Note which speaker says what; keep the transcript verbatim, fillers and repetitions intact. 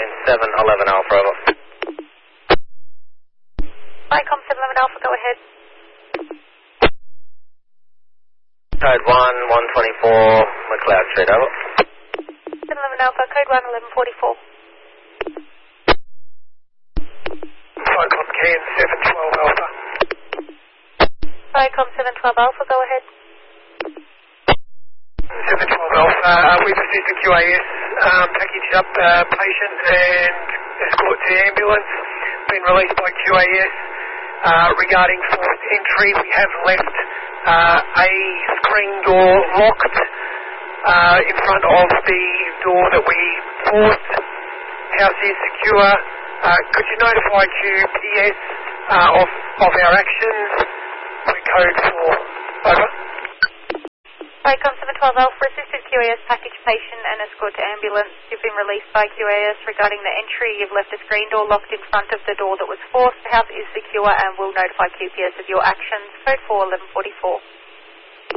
Speaker 1: seven eleven Alpha, over.
Speaker 2: Icom seven eleven Alpha, go ahead.
Speaker 1: Code one, one twenty-four, McLeod Street, over.
Speaker 2: seven eleven Alpha, code one, eleven forty-four.
Speaker 3: Icom Can seven twelve Alpha.
Speaker 2: Icom seven twelve Alpha, go ahead.
Speaker 3: seven twelve Alpha, uh, we've received the Q A S, um, packaged up uh, patient and escort to ambulance, been released by Q A S. Uh, regarding forced entry, we have left uh, a screen door locked uh, in front of the door that we forced. House is secure. Uh, could you notify Q P S uh, of, of our actions? We're code four. Over.
Speaker 2: Icom seven twelve Alpha, assisted Q A S package patient and escort to ambulance. You've been released by Q A S regarding the entry. You've left a screen door locked in front of the door that was forced. The house is secure and will notify Q P S of your actions. Code four, eleven forty-four.